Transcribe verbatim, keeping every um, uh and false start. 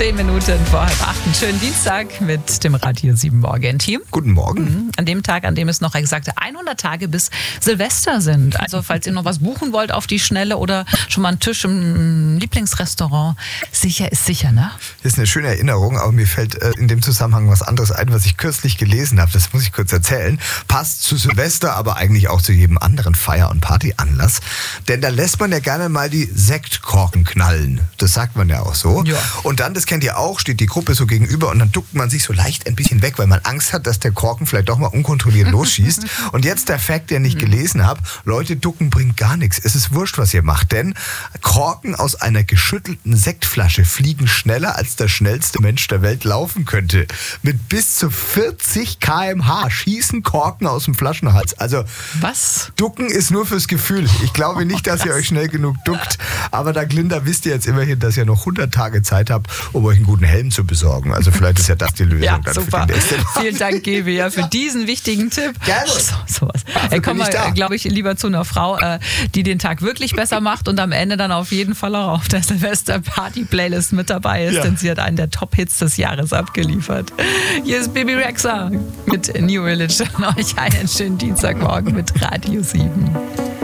Zehn Minuten vor halb acht. Einen schönen Dienstag mit dem Radio sieben Morgen-Team. Guten Morgen. Mhm. An dem Tag, an dem es noch exakte hundert Tage bis Silvester sind. Also falls ihr noch was buchen wollt auf die Schnelle oder schon mal einen Tisch im Lieblingsrestaurant, sicher ist sicher, ne? Das ist eine schöne Erinnerung, aber mir fällt äh, in dem Zusammenhang was anderes ein, was ich kürzlich gelesen habe. Das muss ich kurz erzählen. Passt zu Silvester, aber eigentlich auch zu jedem anderen Feier- und Partyanlass. Denn da lässt man ja gerne mal die Sektkorken knallen. Das sagt man ja auch so. Ja. Und dann, das kennt ihr auch, steht die Gruppe so gegenüber und dann duckt man sich so leicht ein bisschen weg, weil man Angst hat, dass der Korken vielleicht doch mal unkontrolliert losschießt. Und jetzt der Fakt, den ich gelesen habe: Leute, ducken bringt gar nichts. Es ist wurscht, was ihr macht, denn Korken aus einer geschüttelten Sektflasche fliegen schneller, als der schnellste Mensch der Welt laufen könnte. Mit bis zu vierzig Kilometer pro Stunde schießen Korken aus dem Flaschenhals. Also Was? Ducken ist nur fürs Gefühl. Ich glaube nicht, dass ihr euch schnell genug duckt. Aber da, Glinda, wisst ihr jetzt immerhin, dass ihr noch hundert Tage Zeit habt, um euch einen guten Helm zu besorgen. Also vielleicht ist ja das die Lösung Ja, dann super. für die nächste. Vielen Dank, Gebi, ja, für diesen wichtigen Tipp. Gerne. So, sowas. Ey, bin komm ich mal, da. glaube ich, lieber zu einer Frau, äh, die den Tag wirklich besser macht und am Ende dann auf jeden Fall auch auf der Silvester-Party-Playlist mit dabei ist, Ja. denn sie hat einen der Top-Hits des Jahres abgeliefert. Hier ist Bibi Rexha mit New Religion. Euch einen schönen Dienstagmorgen mit Radio sieben.